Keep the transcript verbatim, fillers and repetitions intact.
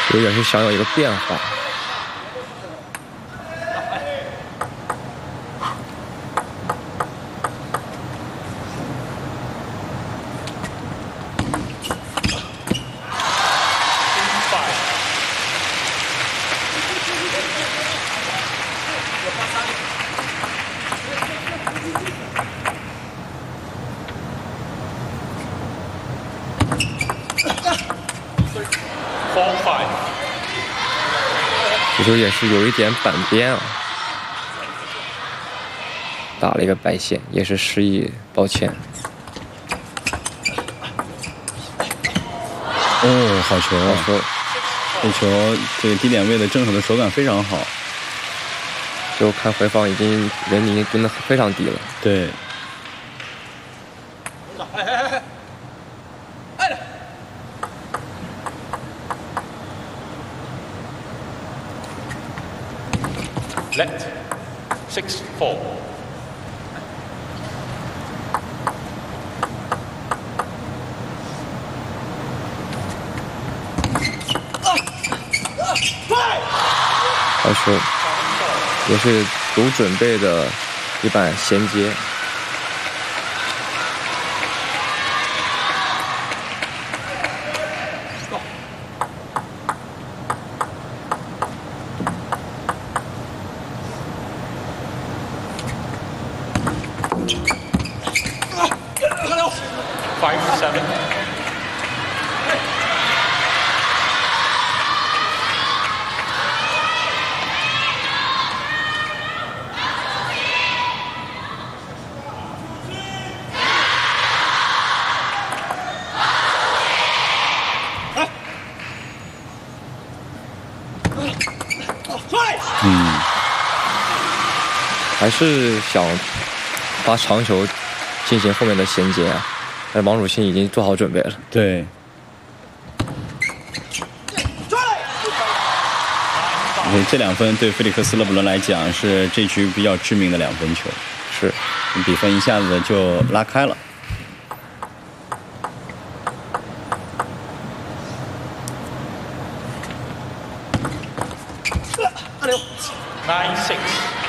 有点是想有一个变化。这球也是有一点板边啊，打了一个白线，也是示意抱歉。 哦，好球！ 好球！ 这球这个低点位的正手的手感非常好。 就看回放已经人已经蹲得非常低了。 对。 Let six four. 好球，也是有准备的一板衔接。 Five seven. Mm. 嗯， 还是想发长球进行后面的衔接啊，但是王楚钦已经做好准备了。 对。OK， 这两分对菲利克斯·勒布伦来讲是这局比较致命的两分球， 是比分一下子就拉开了。 Nine six.